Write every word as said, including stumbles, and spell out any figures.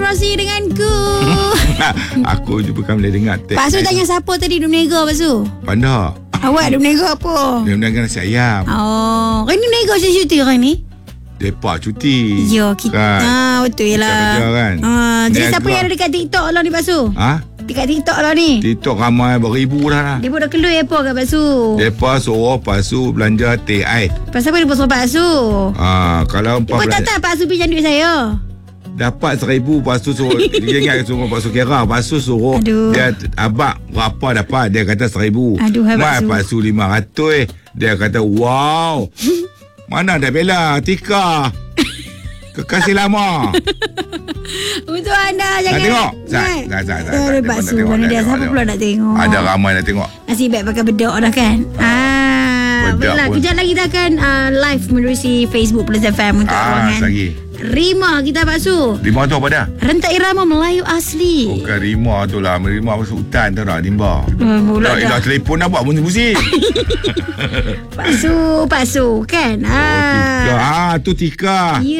berkongsi denganku. Aku juga kan boleh dengar. Pak Su tanya siapa tadi duk menega Pak Su? Panda. Awak duk menega apa? Dia menangkan nasi ayam. Oh, kan ni menega macam cuti orang ni? Depa cuti. Ya, kita. Kan? Ah, betul Kita lah. kerja kan. Ah, jadi Niaga. siapa yang ada dekat TikTok lah ni Pak Su? Ha? Dekat TikTok lah ni. TikTok ramai beribu dah lah. Dia pun dah keluar apa kat Pak Su? Depa suruh pasu belanja teh ais. Pasal apa dia pun suruh Pak Su? Ah, kalau Dia pun empat tak belas tak Pak Su pinjam duit saya. dapat seribu, lepas tu suruh dia ingat suruh Pak Su kira, lepas tu suruh Aduh. dia abang berapa dapat, dia kata seribu. Aduh, hai, Pak Mai Su. Pak Su lima ratus, dia kata wow. Mana dah bela Tika kekasih lama. Untuk anda jangan Nak tengok? Zat, Zat, Zat, Zat, Zat, Zat, Zat, Pak nak Su tengok, mana nak dia? tengok, Siapa nak pula nak tengok? Ada ramai nak tengok. Nasib baik pakai bedok dah kan. Ah, Bedak baiklah, pun. kejap lagi kita akan uh, live menerusi Facebook Plus F M untuk Ah, ruangan lagi. Rima kita Pak Su. Lima tu apa dah? Rentak irama Melayu asli. Bukan Rima tu lah. Rima masuk hutan tu lah. Limba. Oh, pula Dah, dah dah. telefon dah buat bunyi-bunyi. Pak Su, Pak Su kan. Oh, Tika. Ah. Ah, tu Tika. Ya.